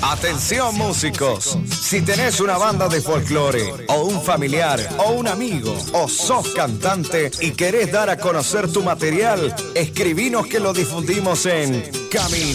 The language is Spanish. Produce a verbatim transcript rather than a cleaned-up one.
Atención músicos, si tenés una banda de folclore o un familiar o un amigo o sos cantante y querés dar a conocer tu material, escribinos que lo difundimos en Camino